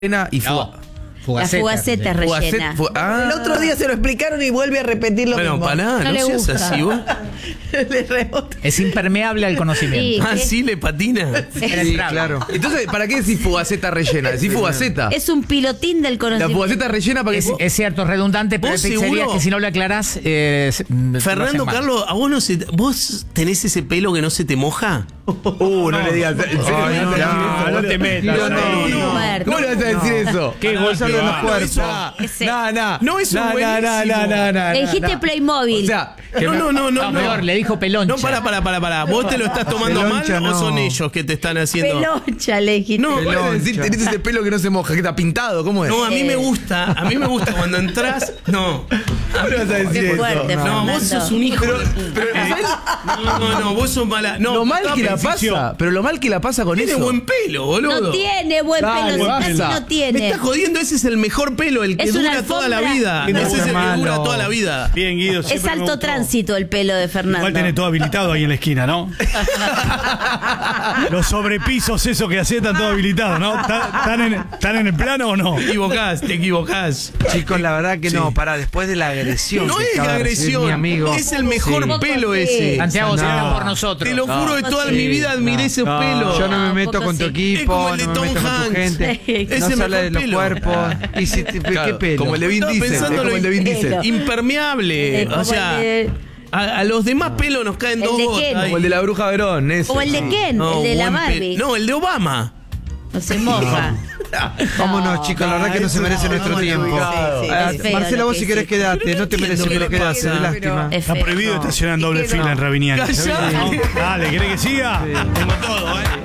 y Fugaceta. La fugaceta es rellena. El otro día se lo explicaron y vuelve a repetir lo mismo. Bueno, para nada, No le no seas gusta. así vos. Le rebota. Es impermeable al conocimiento. Ah, sí, le patina. Sí, claro. Entonces, ¿para qué decís fugaceta rellena? Decís fugaceta. Es un pilotín del La conocimiento. fugaceta rellena para que... Es cierto, es redundante, pero hay ¿Vos pizzerías seguro? que si no lo aclarás... Fernando, Carlos, ¿a vos vos tenés ese pelo que no se te moja? no le digas. ¿En serio? No te metas. Fuerte. ¿Cómo le vas a decir eso? Qué golpe de los bajo. cuerpos. Ese. No, es un buenísimo. Le dijiste Playmobil. O sea, No, peor, le dijo peloncha. No, para. ¿Vos te lo estás tomando Peloncha, mal o no. son ellos que te están haciendo? Peloncha le dijiste. No, ¿cómo le vas a decir? Tenés ese pelo que no se moja, que está pintado, ¿cómo es? No, a mí me gusta cuando entras. No. ¿Cómo le vas a decir Qué eso? fuerte, No, Fernando. vos sos un hijo. No, vos sos mala. No, Lo mal que la principio. pasa, pero lo mal que la pasa con Tiene eso. buen pelo, boludo. No tiene buen Dale, pelo. basta. Casi no Me tiene. estás jodiendo, ese es el mejor pelo, el que Es una dura toda la alfombra. vida. Que no Ese es el que malo. dura toda la vida. Bien, Guido. Es siempre me alto gustó. tránsito el pelo de Fernando. Igual tiene todo habilitado ahí en la esquina, ¿no? Los sobrepisos, esos que hacía, están todo habilitados, ¿no? ¿Están en el plano o no? Te equivocás. Chicos, la verdad que no, pará, después de la agresión. No que es acaba de recibir agresión, mi amigo. es el mejor Sí. pelo ese. Santiago, se No. habla por nosotros. Te lo juro que toda mi vida admiré esos pelos. Yo no me No, meto poco con tu sí. Es equipo, como el de no me Tom meto con tu Hanks. gente. Sí. Es No el se habla mejor de los pelo. cuerpos. ¿Y si ¿qué Claro, pelo? Como el de Vin Estaba Diesel. Es pensando como el de Vin lo- Diesel. Impermeable. Como O sea, el de- a los demás pelos nos caen El dos de gotas. Ken. ahí. Como el de la bruja Verón, ese. Como el de Ken, No, el de la buen Barbie. No, el de Obama. No se moja. ¿Cómo no, chicos? La verdad que no se merece nuestro tiempo. Sí, Ah, es feo Marcelo, lo vos que si querés hiciste. quedarte, no te mereces que lo ¿qué quedaste, pasa? de lástima. Es Está feo. prohibido estacionar en doble fila en Rabiniani. Callate. Dale, ¿querés que siga? Tengo todo, ¿eh?